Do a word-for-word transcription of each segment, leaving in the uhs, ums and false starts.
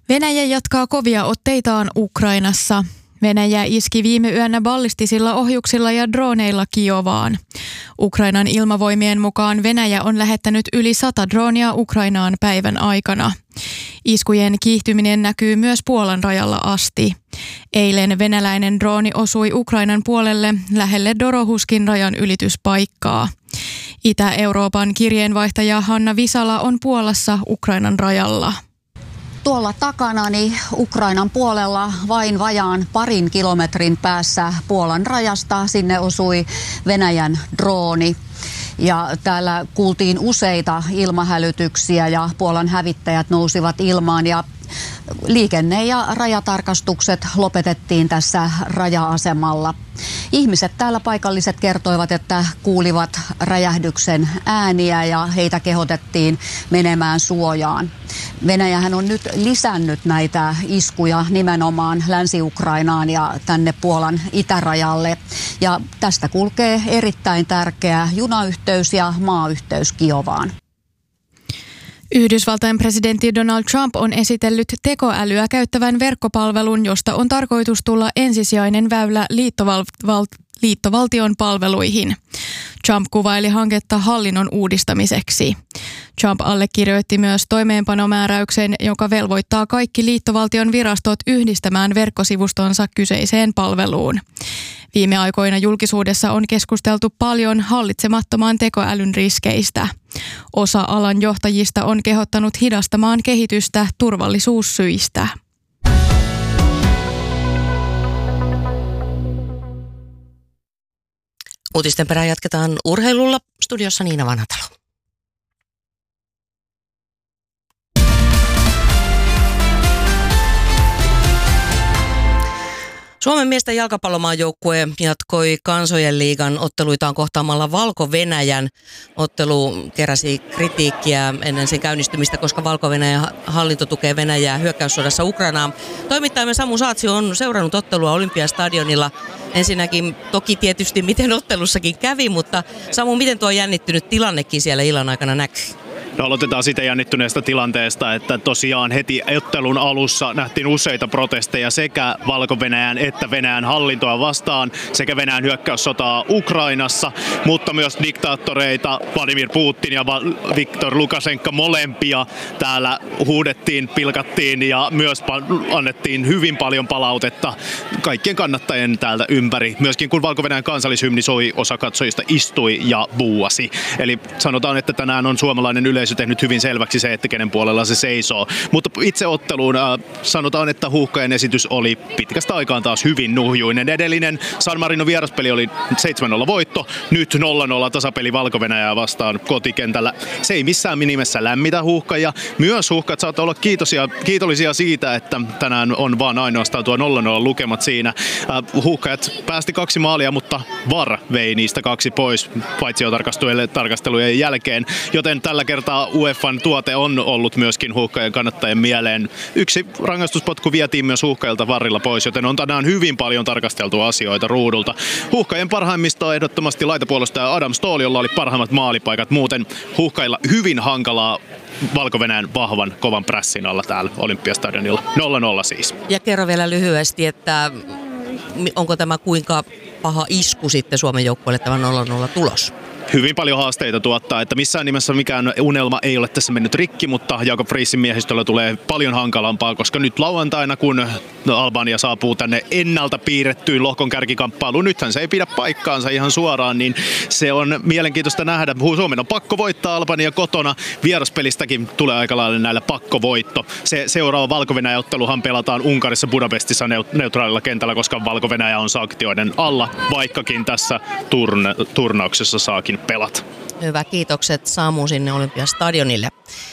Venäjä jatkaa kovia otteitaan Ukrainassa. Venäjä iski viime yönä ballistisilla ohjuksilla ja droneilla Kiovaan. Ukrainan ilmavoimien mukaan Venäjä on lähettänyt yli sata droonia Ukrainaan päivän aikana. Iskujen kiihtyminen näkyy myös Puolan rajalla asti. Eilen venäläinen drooni osui Ukrainan puolelle lähelle Dorohuskin rajan ylityspaikkaa. Itä-Euroopan kirjeenvaihtaja Hanna Visala on Puolassa Ukrainan rajalla. Tuolla takanani Ukrainan puolella vain vajaan parin kilometrin päässä Puolan rajasta sinne osui Venäjän drooni. Ja täällä kuultiin useita ilmahälytyksiä ja Puolan hävittäjät nousivat ilmaan ja liikenne- ja rajatarkastukset lopetettiin tässä raja-asemalla. Ihmiset täällä paikalliset kertoivat, että kuulivat räjähdyksen ääniä ja heitä kehotettiin menemään suojaan. Venäjähän on nyt lisännyt näitä iskuja nimenomaan Länsi-Ukrainaan ja tänne Puolan itärajalle. Ja tästä kulkee erittäin tärkeä junayhteys ja maayhteys Kiovaan. Yhdysvaltain presidentti Donald Trump on esitellyt tekoälyä käyttävän verkkopalvelun, josta on tarkoitus tulla ensisijainen väylä liittoval- val- liittovaltion palveluihin. Trump kuvaili hanketta hallinnon uudistamiseksi. Trump allekirjoitti myös toimeenpanomääräyksen, joka velvoittaa kaikki liittovaltion virastot yhdistämään verkkosivustonsa kyseiseen palveluun. Viime aikoina julkisuudessa on keskusteltu paljon hallitsemattoman tekoälyn riskeistä. Osa alan johtajista on kehottanut hidastamaan kehitystä turvallisuussyistä. Uutisten perään jatketaan urheilulla. Studiossa Niina Vanhatalo. Suomen miesten jalkapallomaajoukkue jatkoi Kansojen liigan otteluitaan kohtaamalla Valko-Venäjän. Ottelu keräsi kritiikkiä ennen sen käynnistymistä, koska Valko-Venäjän hallinto tukee Venäjää hyökkäyssodassa Ukrainaan. Toimittajamme Samu Saatsi on seurannut ottelua Olympiastadionilla. Ensinnäkin toki tietysti miten ottelussakin kävi, mutta Samu, miten tuo jännittynyt tilannekin siellä illan aikana näkyy? No, aloitetaan siitä jännittyneestä tilanteesta, että tosiaan heti ottelun alussa nähtiin useita protesteja sekä Valko-Venäjän että Venäjän hallintoa vastaan sekä Venäjän hyökkäyssotaa Ukrainassa, mutta myös diktaattoreita Vladimir Putin ja Viktor Lukashenka molempia täällä huudettiin, pilkattiin ja myös annettiin hyvin paljon palautetta kaikkien kannattajien täältä ympäri. Myöskin kun Valko-Venäjän kansallishymni soi, osa katsojista istui ja buuasi. Eli sanotaan, että tänään on suomalainen yleisö tehnyt hyvin selväksi se, että kenen puolella se seisoo. Mutta itse otteluun äh, sanotaan, että Huuhkajien esitys oli pitkästä aikaan taas hyvin nuhjuinen. Edellinen San Marino vieraspeli oli seitsemän nolla voitto, nyt nolla nolla tasapeli Valko-Venäjää vastaan kotikentällä. Se ei missään nimessä lämmitä Huuhkajia. Myös Huuhkajat saattaa olla kiitollisia, kiitollisia siitä, että tänään on vaan ainoastaan tuo nolla nolla lukemat siinä. Äh, Huuhkajat päästi kaksi maalia, mutta V A R vei niistä kaksi pois paitsiotarkastelujen jälkeen, joten tällä kertaa U E F A:n tuote on ollut myöskin Huuhkajien kannattajien mieleen. Yksi rangaistuspotku vietiin myös Huuhkajilta varrilla pois, joten on tänään hyvin paljon tarkasteltu asioita ruudulta. Huuhkajien parhaimmista on ehdottomasti laitapuolustaja Adam Ståhl, jolla oli parhaimmat maalipaikat. Muuten Huuhkajilla hyvin hankalaa Valko-Venäjän vahvan kovan prässin alla täällä Olympiastadionilla. nolla nolla siis. Ja kerro vielä lyhyesti, että onko tämä kuinka paha isku sitten Suomen joukkueelle tämä nolla nolla tulos? Hyvin paljon haasteita tuottaa, että missään nimessä mikään unelma ei ole tässä mennyt rikki, mutta Jakob Friisin miehistöllä tulee paljon hankalampaa, koska nyt lauantaina, kun Albania saapuu tänne ennalta piirrettyyn lohkon kärkikamppailuun, nythän se ei pidä paikkaansa ihan suoraan, niin se on mielenkiintoista nähdä. Suomen on pakko voittaa Albania kotona, vieraspelistäkin tulee aika lailla näillä pakkovoitto. Se seuraava Valko-Venäjä-otteluhan pelataan Unkarissa Budapestissa neutraalilla kentällä, koska Valko-Venäjä on sanktioiden alla, vaikkakin tässä turn- turnauksessa saakin pelat. Hyvä, kiitokset Samu sinne Olympiastadionille.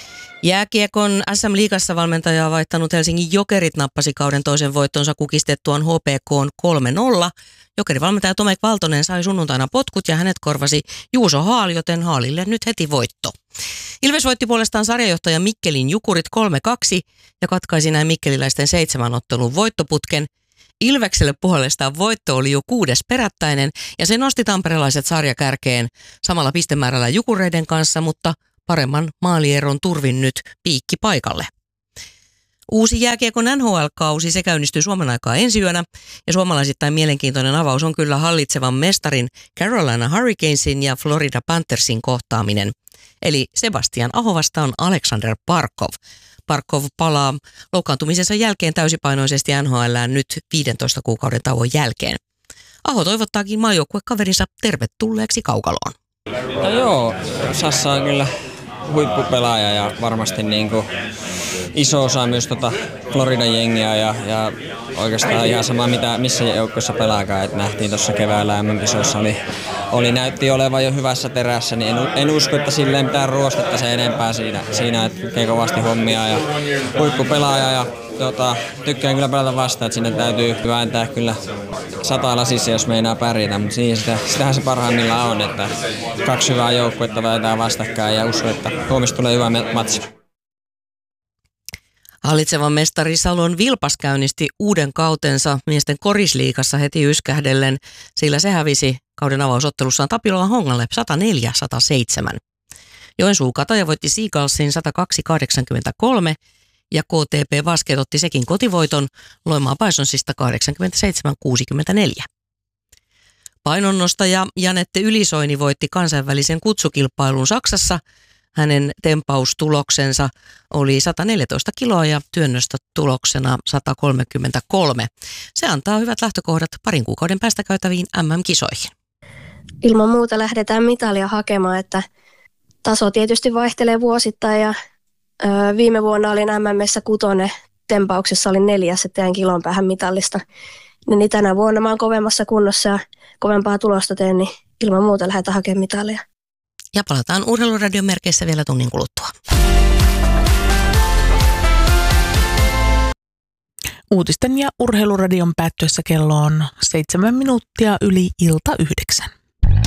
Jääkiekon S M-liigassa valmentaja vaihtanut Helsingin Jokerit nappasi kauden toisen voittonsa kukistettuaan H P K:n kolme nolla. Jokerivalmentaja Tomek Valtonen sai sunnuntaina potkut ja hänet korvasi Juuso Haal, joten Haalille nyt heti voitto. Ilves voitti puolestaan sarjajohtaja Mikkelin Jukurit kolme kaksi ja katkaisi näin mikkeliläisten seitsemän ottelun voittoputken. Ilvekselle puolestaan voitto oli jo kuudes perättäinen ja se nosti tamperelaiset sarjakärkeen samalla pistemäärällä Jukureiden kanssa, mutta paremman maalieron turvin nyt piikki paikalle. Uusi jääkiekon N H L-kausi, se käynnistyy Suomen aikaa ensi yönä, ja suomalaisittain mielenkiintoinen avaus on kyllä hallitsevan mestarin Carolina Hurricanesin ja Florida Panthersin kohtaaminen. Eli Sebastian Aho vastaan Alexander Barkov. Barkov palaa loukkaantumisensa jälkeen täysipainoisesti N H L:ään nyt viidentoista kuukauden tauon jälkeen. Aho toivottaakin maajoukkuekaverinsa tervetulleeksi kaukaloon. No joo, Sassa on kyllä huippupelaaja ja varmasti niin kuin iso osa myös tota Floridan jengiä ja, ja oikeastaan ihan sama mitä, missä joukkoissa pelaakaan. Et nähtiin tuossa keväällä M M-kisoissa oli, oli näytti olevan jo hyvässä terässä, niin en, en usko, että silleen mitään ruostetta se enempää siinä, siinä että tekee kovasti hommia ja huippupelaaja ja tota, tykkään kyllä pelata vastaan, että sinne täytyy vääntää kyllä sata lasissa, jos meinaa pärjätä, mutta siinä sitä, sitähän se parhaimmillaan on, että kaksi hyvää joukkuetta väitään vastakkain ja uskon, että huomista tulee hyvä matsi. Hallitsevan mestari Salon Vilpas käynnisti uuden kautensa miesten korisliigassa heti yskähdellen, sillä se hävisi kauden avausottelussaan Tapilolan Hongalle sata neljä sata seitsemän. Joensuu Kataja voitti Seagullsin sata kaksi kahdeksankymmentäkolme ja K T P Basket otti sekin kotivoiton Loimaa Bisonsista kahdeksankymmentäseitsemän kuusikymmentäneljä. Painonnostaja Janette Ylisoini voitti kansainvälisen kutsukilpailun Saksassa. Hänen tempaustuloksensa oli sata neljätoista kiloa ja työnnöstä tuloksena sata kolmekymmentäkolme. Se antaa hyvät lähtökohdat parin kuukauden päästä käytäviin M M-kisoihin. Ilman muuta lähdetään mitalia hakemaan, että taso tietysti vaihtelee vuosittain ja ö, viime vuonna olin M M:ssä kutonen, tempauksessa olin neljäs, että jäin kilon päähän mitallista. Niin tänä vuonna mä oon kovemmassa kunnossa ja kovempaa tulosta teen, niin ilman muuta lähdetään hakemaan mitalia. Ja palataan Urheiluradion merkeissä vielä tunnin kuluttua. Uutisten ja Urheiluradion päättyessä kello on seitsemän minuuttia yli ilta yhdeksän.